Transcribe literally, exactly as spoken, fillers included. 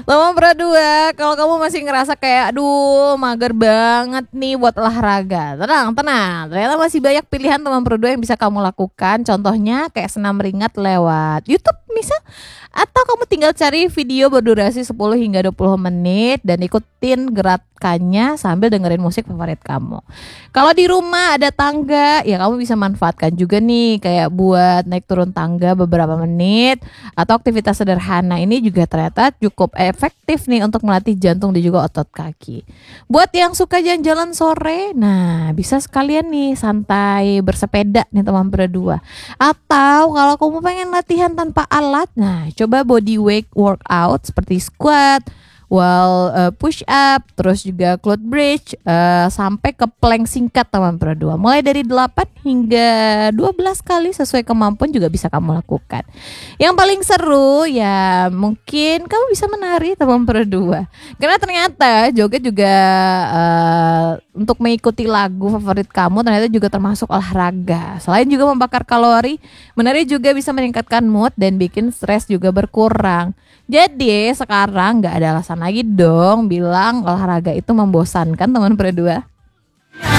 Teman berdua, kalau kamu masih ngerasa kayak aduh mager banget nih buat olahraga, tenang, tenang. Ternyata masih banyak pilihan teman berdua yang bisa kamu lakukan. Contohnya kayak senam ringan lewat YouTube misal, atau kamu tinggal cari video berdurasi sepuluh hingga dua puluh menit dan ikutin gerakannya sambil dengerin musik favorit kamu. Kalau di rumah ada tangga, ya kamu bisa manfaatkan juga nih kayak buat naik turun tangga beberapa menit atau aktivitas sederhana ini juga ternyata cukup efektif nih untuk melatih jantung dan juga otot kaki. Buat yang suka jalan-jalan sore, nah bisa sekalian nih santai bersepeda nih teman berdua. Atau kalau kamu pengen latihan tanpa alat, nah coba body weight workout seperti squat, wall uh, push up, terus juga quad bridge, uh, sampai ke plank singkat teman berdua. Mulai dari delapan hingga dua belas kali sesuai kemampuan juga bisa kamu lakukan. Yang paling seru ya mungkin kamu bisa menari teman berdua. Karena ternyata joget juga uh, untuk mengikuti lagu favorit kamu ternyata juga termasuk olahraga. Selain juga membakar kalori, menari juga bisa meningkatkan mood dan bikin stres juga berkurang. Jadi sekarang gak ada alasan lagi dong bilang olahraga itu membosankan teman berdua.